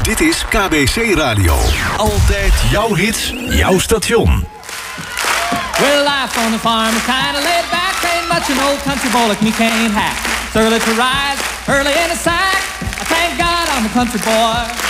Dit is KBC Radio. Altijd jouw hits, jouw station. Well, life on the farm is kinda laid back. Ain't much an old country boy like me can't hack. It's early to rise, early in the sack. I thank God I'm a country boy.